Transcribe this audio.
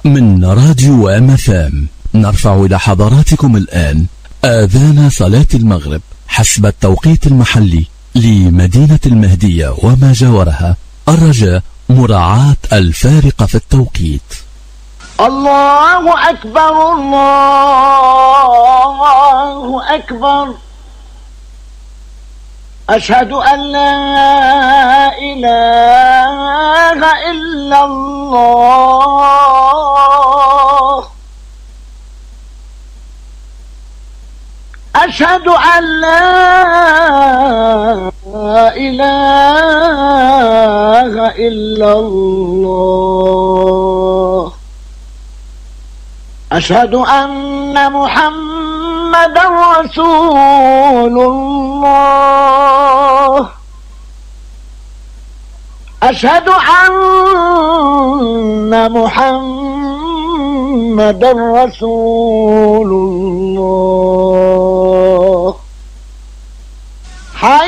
من راديو MFM نرفع إلى حضراتكم الآن آذان صلاة المغرب حسب التوقيت المحلي لمدينة المهدية وما جاورها، الرجاء مراعاة الفارق في التوقيت. الله أكبر الله أكبر، أشهد أن لا إله إلا الله، أشهد أن لا إله إلا الله، أشهد أن محمدا رسول الله، أشهد أن محمدا رسول الله. حي